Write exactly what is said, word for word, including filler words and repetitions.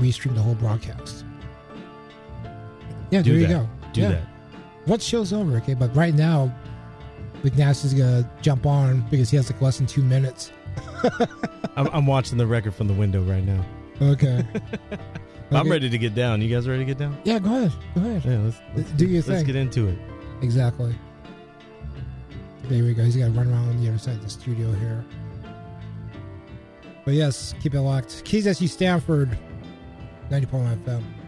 restream the whole broadcast. Yeah, Do there you that. go. Do yeah. that. Once show's over, okay? But right now, McNasty's gonna jump on because he has like less than two minutes. I'm, I'm watching the record from the window right now. Okay. I'm Okay. ready to get down. You guys ready to get down? Yeah, go ahead. Go ahead. Yeah, let's, let's Do your let's thing. get into it. Exactly. There we go. He's got to run around on the other side of the studio here. But yes, keep it locked. Keys S U Stanford, ninety point one F M.